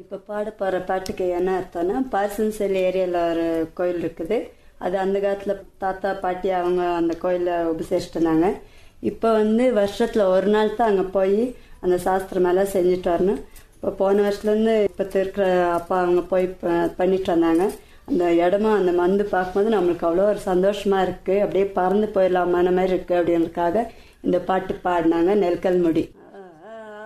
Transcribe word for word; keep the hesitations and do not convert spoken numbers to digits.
இப்போ பாட போகிற பாட்டுக்கு என்ன அர்த்தம்னா, பார்சன்செல் ஏரியாவில் ஒரு கோயில் இருக்குது. அது அந்த காலத்தில் தாத்தா பாட்டி அவங்க அந்த கோயிலில் உபசரிச்சுட்டு இருந்தாங்க. இப்போ வந்து வருஷத்தில் ஒரு நாள் தான் அங்கே போய் அந்த சாஸ்திரமெல்லாம் செஞ்சுட்டு வரணும். இப்போ போன வருஷத்துலேருந்து இப்போ இருக்கிற அப்பா அவங்க போய் பண்ணிட்டு வந்தாங்க. அந்த இடமா அந்த மந்து பார்க்கும்போது நம்மளுக்கு அவ்வளோ ஒரு சந்தோஷமாக இருக்குது. அப்படியே பறந்து போயிடலாமான மாதிரி இருக்குது. அப்படின்றதுக்காக இந்த பாட்டு பாடினாங்க. நெல்கல் முடி